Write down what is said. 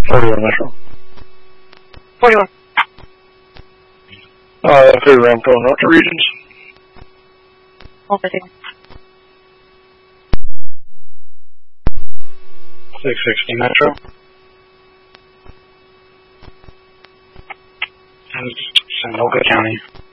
41 Metro. 41. Food ramp going up to Regions. Hold for 2. 660 Metro. And Sanoka County.